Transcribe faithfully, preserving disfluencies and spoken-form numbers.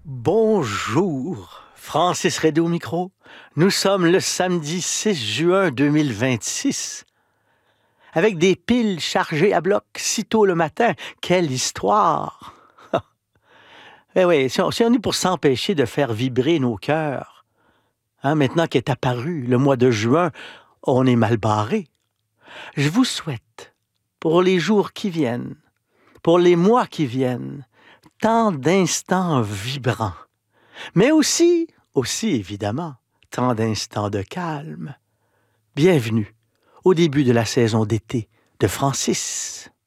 Bonjour, Francis Redé au micro. Nous sommes le samedi six juin deux mille vingt-six. Avec des piles chargées à bloc sitôt le matin. Quelle histoire! Eh oui, si on, si on est pour s'empêcher de faire vibrer nos cœurs, hein, maintenant qu'est apparu le mois de juin, on est mal barré. Je vous souhaite, pour les jours qui viennent, pour les mois qui viennent, tant d'instants vibrants, mais aussi, aussi évidemment, tant d'instants de calme. Bienvenue au début de la saison d'été de Francis.